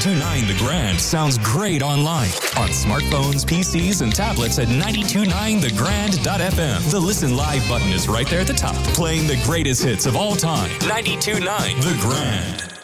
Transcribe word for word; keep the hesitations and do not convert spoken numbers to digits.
ninety-two point nine The Grand sounds great online. On smartphones, P Cs, and tablets at ninety-two point nine the grand dot f m. The Listen Live button is right there at the top, playing the greatest hits of all time. ninety-two point nine The Grand.